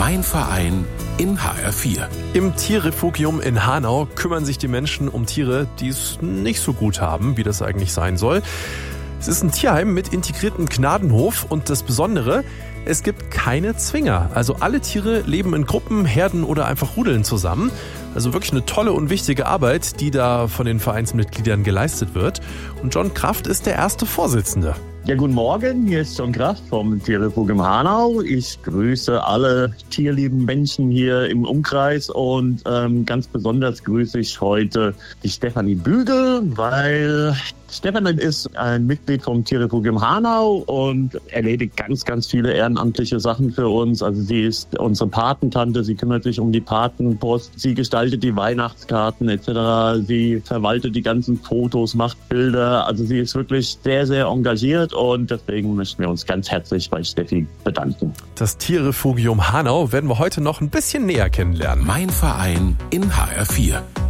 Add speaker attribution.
Speaker 1: Mein Verein in HR4.
Speaker 2: Im Tierrefugium in Hanau kümmern sich die Menschen um Tiere, die es nicht so gut haben, wie das eigentlich sein soll. Es ist ein Tierheim mit integriertem Gnadenhof und das Besondere, es gibt keine Zwinger. Also alle Tiere leben in Gruppen, Herden oder einfach Rudeln zusammen. Also wirklich eine tolle und wichtige Arbeit, die da von den Vereinsmitgliedern geleistet wird. Und John Kraft ist der erste Vorsitzende.
Speaker 3: Ja, guten Morgen, hier ist John Kraft vom Tierrefugium Hanau. Ich grüße alle tierlieben Menschen hier im Umkreis und ganz besonders grüße ich heute die Stefanie Bügel, weil Stefanie ist ein Mitglied vom Tierrefugium Hanau und erledigt ganz viele ehrenamtliche Sachen für uns. Also sie ist unsere Patentante, sie kümmert sich um die Patenpost, sie gestaltet die Weihnachtskarten etc. Sie verwaltet die ganzen Fotos, macht Bilder. Also sie ist wirklich sehr engagiert und deswegen möchten wir uns ganz herzlich bei Steffi bedanken.
Speaker 2: Das Tierrefugium Hanau werden wir heute noch ein bisschen näher kennenlernen.
Speaker 1: Mein Verein in HR4.